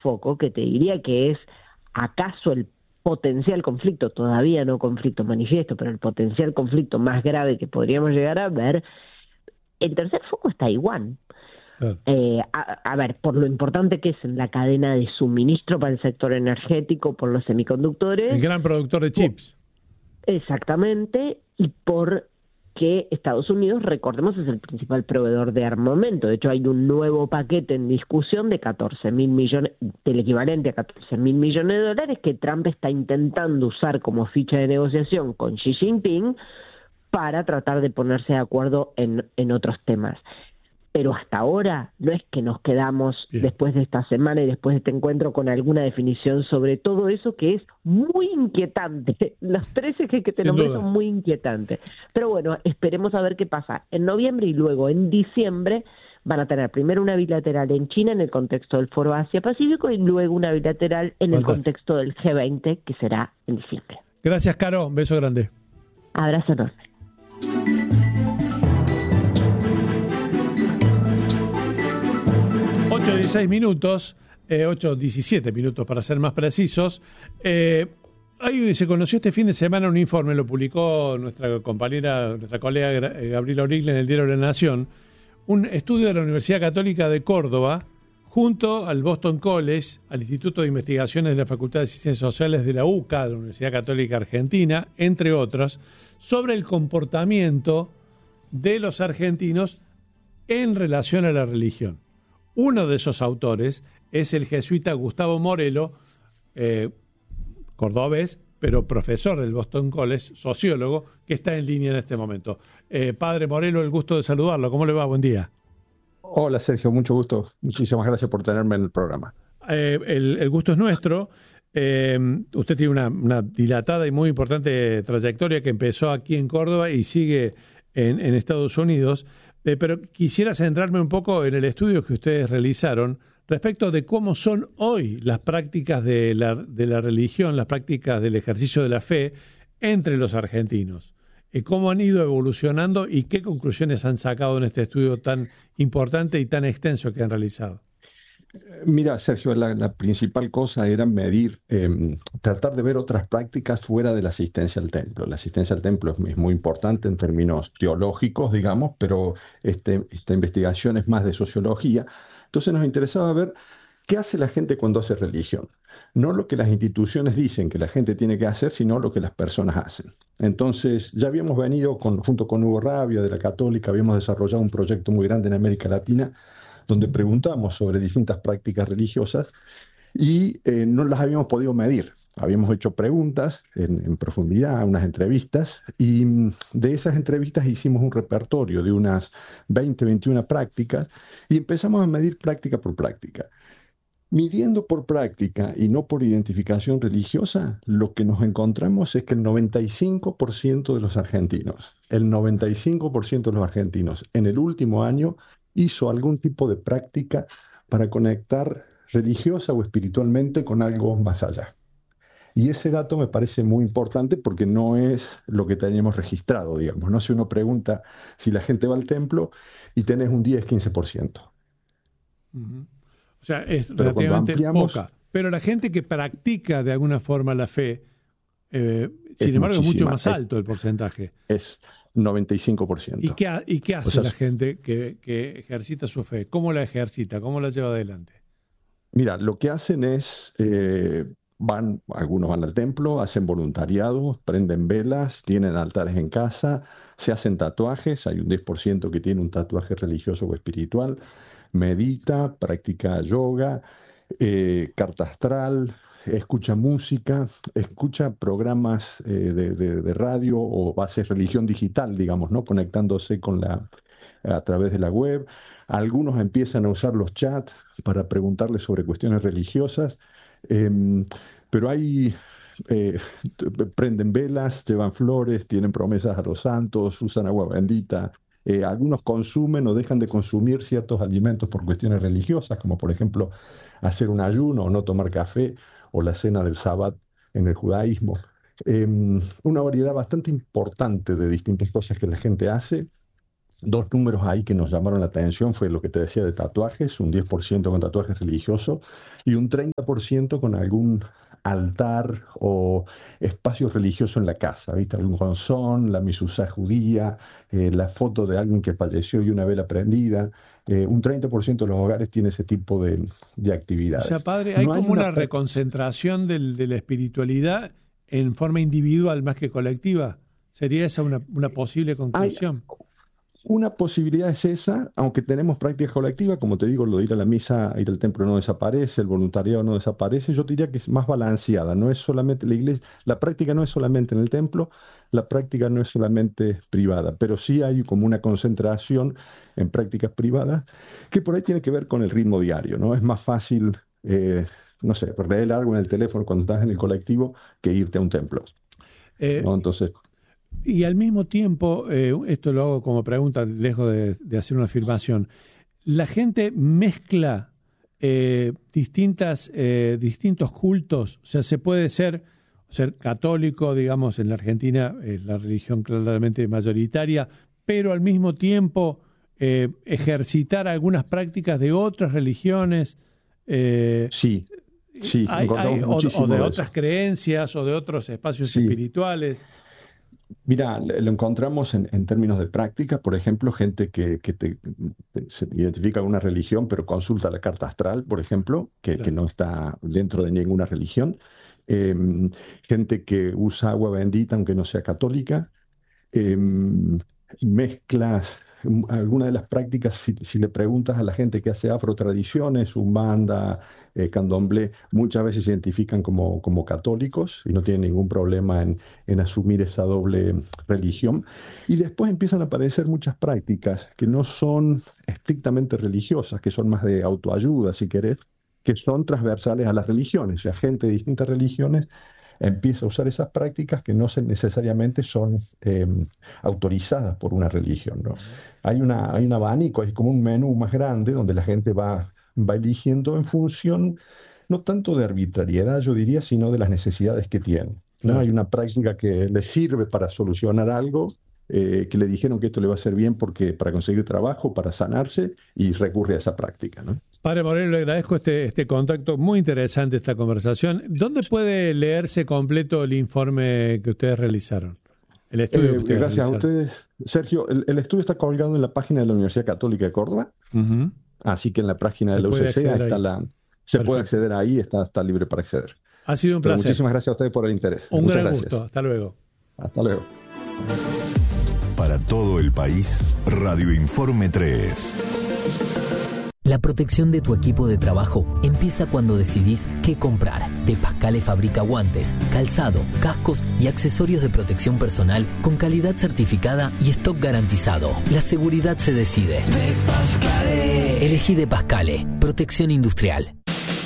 foco, que te diría que es acaso el potencial conflicto, todavía no conflicto manifiesto, pero el potencial conflicto más grave que podríamos llegar a ver, el tercer foco es Taiwán. Claro. A ver, por lo importante que es en la cadena de suministro para el sector energético, por los semiconductores. El gran productor de chips. Exactamente, y por que Estados Unidos, recordemos, es el principal proveedor de armamento. De hecho, hay un nuevo paquete en discusión de 14.000 millones, del equivalente a 14.000 millones de dólares, que Trump está intentando usar como ficha de negociación con Xi Jinping para tratar de ponerse de acuerdo en otros temas. Pero hasta ahora no es que nos quedamos después de esta semana y después de este encuentro con alguna definición sobre todo eso, que es muy inquietante. Los 3 ejes que te nombré son muy inquietantes. Pero bueno, esperemos a ver qué pasa en noviembre y luego en diciembre. Van a tener primero una bilateral en China en el contexto del Foro Asia-Pacífico y luego una bilateral en el contexto del G20, que será en diciembre. Gracias, Caro. Un beso grande. Abrazo enorme. 8:16 minutos, 8:17 minutos para ser más precisos. Ahí se conoció este fin de semana un informe, lo publicó nuestra colega Gabriela Origle en el Diario de la Nación, un estudio de la Universidad Católica de Córdoba, junto al Boston College, al Instituto de Investigaciones de la Facultad de Ciencias Sociales de la UCA, de la Universidad Católica Argentina, entre otros, sobre el comportamiento de los argentinos en relación a la religión. Uno de esos autores es el jesuita Gustavo Morello, cordobés, pero profesor del Boston College, sociólogo, que está en línea en este momento. Padre Morello, el gusto de saludarlo. ¿Cómo le va? Buen día. Hola, Sergio, mucho gusto. Muchísimas gracias por tenerme en el programa. El gusto es nuestro. Usted tiene una dilatada y muy importante trayectoria que empezó aquí en Córdoba y sigue en Estados Unidos. Pero quisiera centrarme un poco en el estudio que ustedes realizaron respecto de cómo son hoy las prácticas de la religión, las prácticas del ejercicio de la fe entre los argentinos. ¿Cómo han ido evolucionando y qué conclusiones han sacado en este estudio tan importante y tan extenso que han realizado? Mira, Sergio, la principal cosa era medir, tratar de ver otras prácticas fuera de la asistencia al templo. La asistencia al templo es muy importante en términos teológicos, digamos, pero esta investigación es más de sociología. Entonces nos interesaba ver qué hace la gente cuando hace religión. No lo que las instituciones dicen que la gente tiene que hacer, sino lo que las personas hacen. Entonces, ya habíamos venido, junto con Hugo Rabia de la Católica, habíamos desarrollado un proyecto muy grande en América Latina, donde preguntamos sobre distintas prácticas religiosas y no las habíamos podido medir. Habíamos hecho preguntas en profundidad, unas entrevistas, y de esas entrevistas hicimos un repertorio de unas 20, 21 prácticas y empezamos a medir práctica por práctica. Midiendo por práctica y no por identificación religiosa, lo que nos encontramos es que el 95% de los argentinos, en el último año hizo algún tipo de práctica para conectar religiosa o espiritualmente con algo más allá. Y ese dato me parece muy importante porque no es lo que teníamos registrado, digamos. No, si uno pregunta si la gente va al templo y tenés un 10-15%. Uh-huh. O sea, es relativamente poca. Pero la gente que practica de alguna forma la fe, sin embargo, es mucho más alto el porcentaje. Es 95%. ¿Y qué hace la gente que ejercita su fe? ¿Cómo la ejercita? ¿Cómo la lleva adelante? Mira, lo que hacen es, algunos van al templo, hacen voluntariado, prenden velas, tienen altares en casa, se hacen tatuajes, hay un 10% que tiene un tatuaje religioso o espiritual, medita, practica yoga, carta astral, escucha música, escucha programas de radio o hace religión digital, digamos, ¿no? Conectándose a través de la web. Algunos empiezan a usar los chats para preguntarles sobre cuestiones religiosas, pero prenden velas, llevan flores, tienen promesas a los santos, usan agua bendita. Algunos consumen o dejan de consumir ciertos alimentos por cuestiones religiosas, como por ejemplo hacer un ayuno o no tomar café, o la cena del sábado en el judaísmo. Una variedad bastante importante de distintas cosas que la gente hace. Dos números ahí que nos llamaron la atención fue lo que te decía de tatuajes, un 10% con tatuajes religiosos y un 30% con algún altar o espacio religioso en la casa, ¿viste? Algún ronzón, la misuzá judía, la foto de alguien que falleció y una vela prendida. Un 30% de los hogares tiene ese tipo de actividades. O sea, padre, hay No hay como una una reconcentración de la espiritualidad en forma individual más que colectiva. ¿Sería esa una posible conclusión? Una posibilidad es esa, aunque tenemos prácticas colectivas, como te digo, lo de ir a la misa, ir al templo no desaparece, el voluntariado no desaparece, yo diría que es más balanceada, no es solamente la iglesia, la práctica no es solamente en el templo, la práctica no es solamente privada, pero sí hay como una concentración en prácticas privadas que por ahí tiene que ver con el ritmo diario, ¿no? Es más fácil, no sé, leer algo en el teléfono cuando estás en el colectivo que irte a un templo, ¿no? Entonces... Y al mismo tiempo, esto lo hago como pregunta, lejos de hacer una afirmación, la gente mezcla distintos cultos, o sea, se puede ser católico, digamos, en la Argentina es la religión claramente mayoritaria, pero al mismo tiempo ejercitar algunas prácticas de otras religiones. Sí, encontramos muchísimo o de otras creencias o de otros espacios espirituales. Mira, lo encontramos en términos de práctica, por ejemplo, gente que se identifica con una religión, pero consulta la carta astral, por ejemplo, que no está dentro de ninguna religión. Gente que usa agua bendita, aunque no sea católica. Mezclas, algunas de las prácticas, si le preguntas a la gente que hace afrotradiciones, umbanda, candomblé, muchas veces se identifican como católicos y no tienen ningún problema en asumir esa doble religión. Y después empiezan a aparecer muchas prácticas que no son estrictamente religiosas, que son más de autoayuda, si querés, que son transversales a las religiones. O sea, gente de distintas religiones empieza a usar esas prácticas que no necesariamente son autorizadas por una religión, ¿no? Hay un abanico, hay como un menú más grande donde la gente va eligiendo en función, no tanto de arbitrariedad, yo diría, sino de las necesidades que tiene, ¿no? Claro. Hay una práctica que le sirve para solucionar algo, que le dijeron que esto le va a hacer bien para conseguir trabajo, para sanarse, y recurre a esa práctica, ¿no? Padre Moreno, le agradezco este contacto, muy interesante esta conversación. ¿Dónde puede leerse completo el informe que ustedes realizaron? El estudio que ustedes gracias realizaron. a ustedes, Sergio. El estudio está colgado en la página de la Universidad Católica de Córdoba, así que en la página de la UCC se puede acceder ahí, está libre para acceder. Ha sido un placer. Muchísimas gracias a ustedes por el interés. Un Muchas gran gracias. gusto. Hasta luego. Hasta luego. Para todo el país, Radio Informe 3. La protección de tu equipo de trabajo empieza cuando decidís qué comprar. De Pascale fabrica guantes, calzado, cascos y accesorios de protección personal con calidad certificada y stock garantizado. La seguridad se decide. De Pascale. Elegí De Pascale. Protección industrial.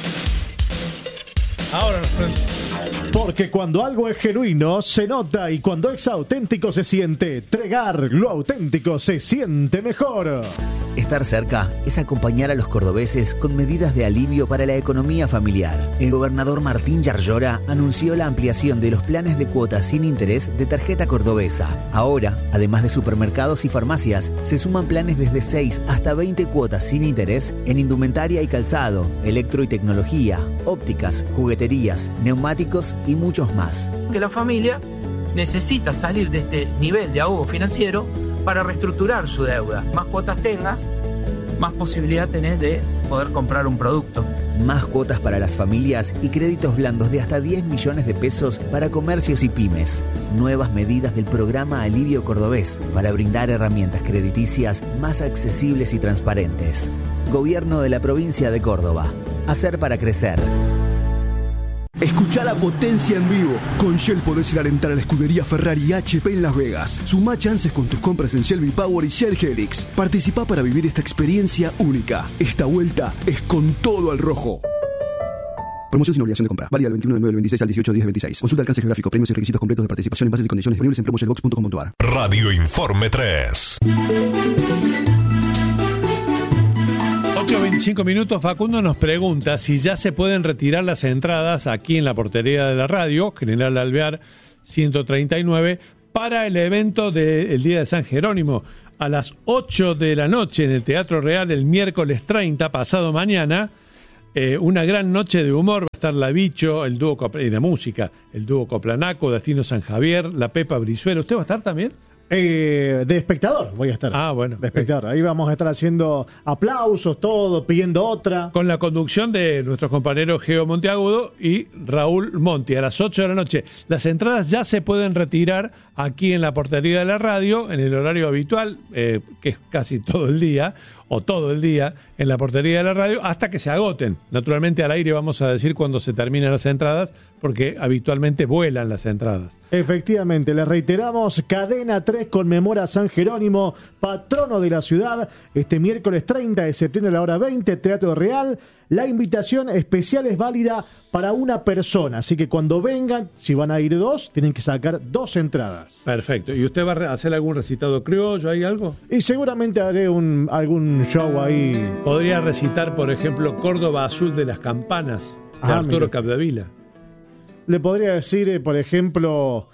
Ahora Porque cuando algo es genuino, se nota, y cuando es auténtico se siente. Tregar, lo auténtico se siente mejor. Estar cerca es acompañar a los cordobeses con medidas de alivio para la economía familiar. El gobernador Martín Yarlora anunció la ampliación de los planes de cuotas sin interés de tarjeta cordobesa. Ahora, además de supermercados y farmacias, se suman planes desde 6 hasta 20 cuotas sin interés en indumentaria y calzado, electro y tecnología, ópticas, jugueterías, neumáticos y muchos más. Que la familia necesita salir de este nivel de ahogo financiero para reestructurar su deuda. Más cuotas tengas, más posibilidad tenés de poder comprar un producto. Más cuotas para las familias y créditos blandos de hasta 10 millones de pesos para comercios y pymes. Nuevas medidas del programa Alivio Cordobés para brindar herramientas crediticias más accesibles y transparentes. Gobierno de la provincia de Córdoba. Hacer para crecer. Escuchá la potencia en vivo. Con Shell podés ir a alentar a la escudería Ferrari y HP en Las Vegas. Sumá chances con tus compras en Shell V-Power y Shell Helix. Participá para vivir esta experiencia única. Esta vuelta es con todo al rojo. Promoción sin obligación de compra. Válida del 21 de 9 del 26 al 18 de 10 del 26. Consulta alcance geográfico, premios y requisitos completos de participación en bases y condiciones disponibles en promoshellbox.com.ar. Radio Informe 3. 8:25 minutos. Facundo nos pregunta si ya se pueden retirar las entradas aquí en la portería de la radio, General Alvear 139, para el evento del Día de San Jerónimo. a las 8 de la noche en el Teatro Real el miércoles 30, pasado mañana. Una gran noche de humor. Va a estar La Bicho, el dúo de música, el dúo Coplanaco, Destino San Javier, La Pepa Brizuela. ¿Usted va a estar también? De espectador voy a estar. Ah, bueno. De espectador. Ahí vamos a estar haciendo aplausos, todo, pidiendo otra. Con la conducción de nuestros compañeros Geo Monteagudo y Raúl Monti a las 8 de la noche. Las entradas ya se pueden retirar aquí en la portería de la radio, en el horario habitual, que es casi todo el día, o todo el día, en la portería de la radio, hasta que se agoten. Naturalmente al aire vamos a decir cuando se terminan las entradas, porque habitualmente vuelan las entradas. Efectivamente, les reiteramos, Cadena 3 conmemora a San Jerónimo, patrono de la ciudad, este miércoles 30 de septiembre a la hora 20, Teatro Real. La invitación especial es válida para una persona, así que cuando vengan, si van a ir 2, tienen que sacar 2 entradas. Perfecto. ¿Y usted va a hacer algún recitado criollo, hay algo? Y seguramente haré algún show ahí. Podría recitar, por ejemplo, Córdoba Azul de las Campanas, de Arturo mira. Capdevila. Le podría decir, por ejemplo,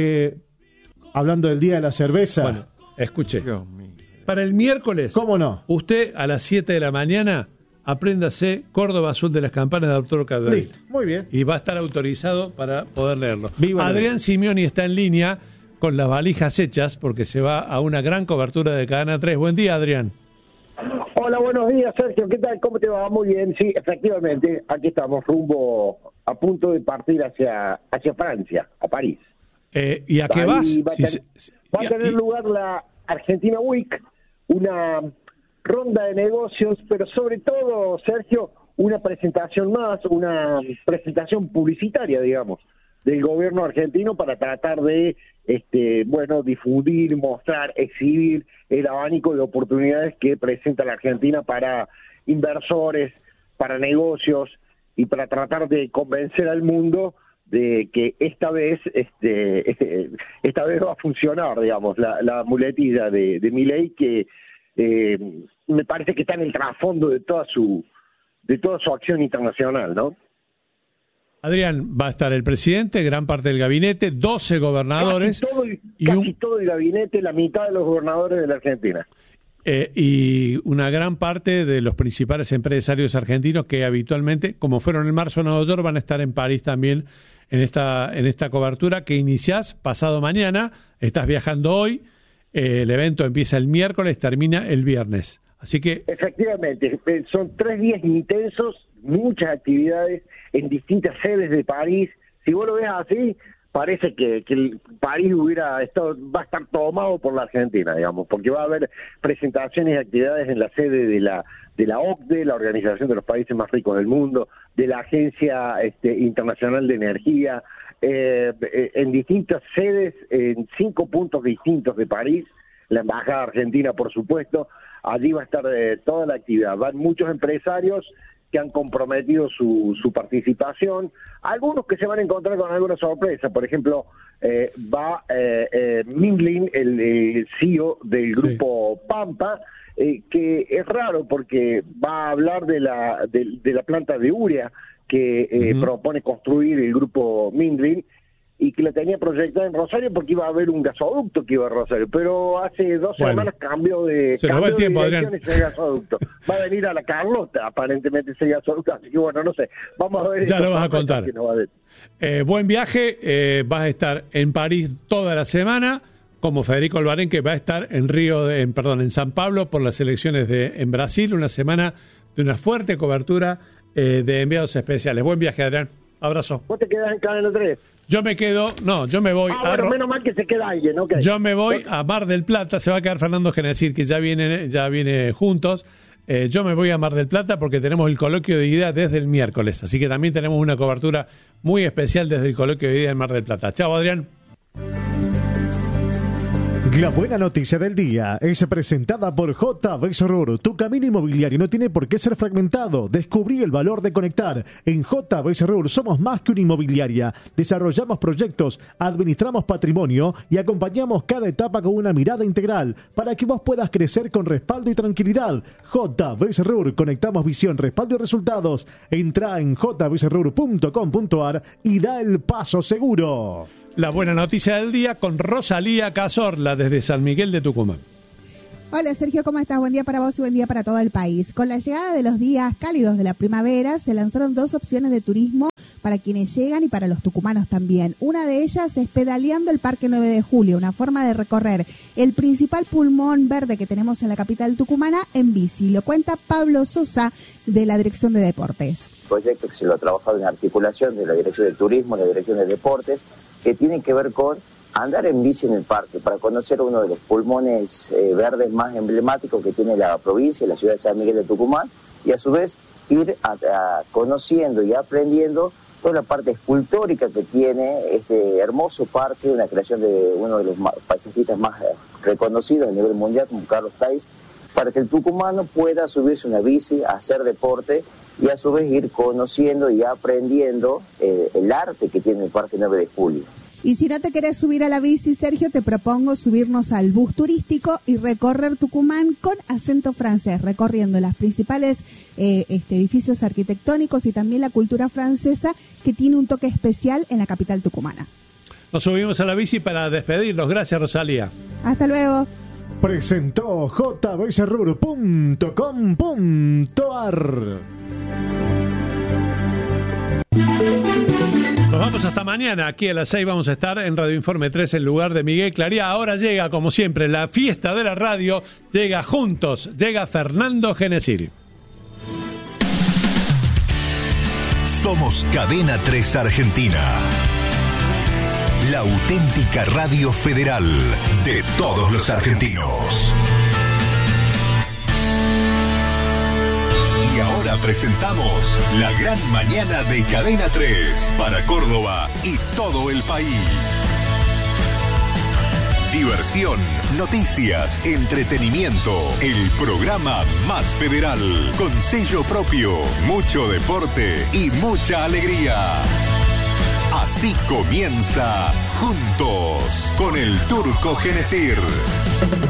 hablando del Día de la Cerveza. Bueno, escuche. Para el miércoles, ¿cómo no? Usted a las 7 de la mañana apréndase Córdoba Azul de las Campanas de Arturo Capdevila. Listo, muy bien. Y va a estar autorizado para poder leerlo. Viva Adrián Simioni está en línea con las valijas hechas porque se va a una gran cobertura de Cadena 3. Buen día, Adrián. Hola, buenos días, Sergio. ¿Qué tal? ¿Cómo te va? Muy bien. Sí, efectivamente, aquí estamos rumbo a punto de partir hacia Francia, a París. ¿Y a qué vas? Va a tener lugar la Argentina Week, una ronda de negocios, pero sobre todo, Sergio, una presentación más, una presentación publicitaria, digamos, del gobierno argentino para tratar de, difundir, mostrar, exhibir el abanico de oportunidades que presenta la Argentina para inversores, para negocios y para tratar de convencer al mundo de que esta vez va a funcionar, digamos, la muletilla de Milei, que me parece que está en el trasfondo de toda su acción internacional, ¿no? Adrián, va a estar el presidente, gran parte del gabinete, 12 gobernadores. Casi todo el gabinete, la mitad de los gobernadores de la Argentina. Y una gran parte de los principales empresarios argentinos que habitualmente, como fueron en marzo en Nueva York, van a estar en París también en esta cobertura que iniciás pasado mañana. Estás viajando hoy, el evento empieza el miércoles, termina el viernes. Así que efectivamente, son 3 días intensos, muchas actividades en distintas sedes de París. Si vos lo ves así, parece que París va a estar tomado por la Argentina, digamos, porque va a haber presentaciones y actividades en la sede de la OCDE, la Organización de los Países Más Ricos del Mundo, de la Agencia Internacional de Energía, en distintas sedes, en 5 puntos distintos de París, la Embajada Argentina, por supuesto. Allí va a estar toda la actividad. Van muchos empresarios que han comprometido su participación, algunos que se van a encontrar con alguna sorpresa. Por ejemplo, va Mindlin, el CEO del grupo Pampa, que es raro porque va a hablar de la planta de urea que propone construir el grupo Mindlin, y que lo tenía proyectado en Rosario porque iba a haber un gasoducto que iba a Rosario, pero hace 2 semanas cambió de dirección ese gasoducto. Va a venir a la Carlota, aparentemente, ese gasoducto, así que bueno, no sé, vamos a ver. Ya lo vas a contar. Buen viaje, vas a estar en París toda la semana, como Federico Albarén, que va a estar en San Pablo por las elecciones en Brasil, una semana de una fuerte cobertura de enviados especiales. Buen viaje, Adrián. Abrazo. ¿Vos te quedás en Cadena 3? Yo me voy menos mal que se queda alguien, ¿ok? Yo me voy a Mar del Plata, se va a quedar Fernando Genecir, que ya viene juntos. Yo me voy a Mar del Plata porque tenemos el coloquio de ideas desde el miércoles, así que también tenemos una cobertura muy especial desde el coloquio de ideas en Mar del Plata. Chao, Adrián. La buena noticia del día es presentada por JB Serrur. Tu camino inmobiliario no tiene por qué ser fragmentado. Descubrí el valor de conectar. En JB Serrur somos más que una inmobiliaria. Desarrollamos proyectos, administramos patrimonio y acompañamos cada etapa con una mirada integral para que vos puedas crecer con respaldo y tranquilidad. JB Serrur, conectamos visión, respaldo y resultados. Entra en jbserrur.com.ar y da el paso seguro. La buena noticia del día con Rosalía Cazorla desde San Miguel de Tucumán. Hola Sergio, ¿cómo estás? Buen día para vos y buen día para todo el país. Con la llegada de los días cálidos de la primavera, se lanzaron 2 opciones de turismo para quienes llegan y para los tucumanos también. Una de ellas es pedaleando el Parque 9 de Julio, una forma de recorrer el principal pulmón verde que tenemos en la capital tucumana en bici. Lo cuenta Pablo Sosa de la Dirección de Deportes. Proyecto que se lo ha trabajado en articulación de la Dirección de Turismo, la Dirección de Deportes, que tiene que ver con andar en bici en el parque para conocer uno de los pulmones verdes más emblemáticos que tiene la provincia, la ciudad de San Miguel de Tucumán, y a su vez ir conociendo y aprendiendo toda la parte escultórica que tiene este hermoso parque, una creación de uno de los paisajistas más reconocidos a nivel mundial, como Carlos Tais, para que el tucumano pueda subirse una bici, hacer deporte y a su vez ir conociendo y aprendiendo el arte que tiene el Parque 9 de Julio. Y si no te querés subir a la bici, Sergio, te propongo subirnos al bus turístico y recorrer Tucumán con acento francés, recorriendo los principales edificios arquitectónicos y también la cultura francesa que tiene un toque especial en la capital tucumana. Nos subimos a la bici para despedirnos. Gracias, Rosalía. Hasta luego. Presentó jbsrur.com.ar. Nos vamos hasta mañana. Aquí a las 6 vamos a estar en Radio Informe 3 en lugar de Miguel Claría. Ahora llega, como siempre, la fiesta de la radio. Llega juntos. Llega Fernando Genesiri. Somos Cadena 3 Argentina. La auténtica radio federal de todos los argentinos. Y ahora presentamos la gran mañana de Cadena 3 para Córdoba y todo el país. Diversión, noticias, entretenimiento, el programa más federal, con sello propio, mucho deporte y mucha alegría. Así comienza Juntos con el Turco Genesir.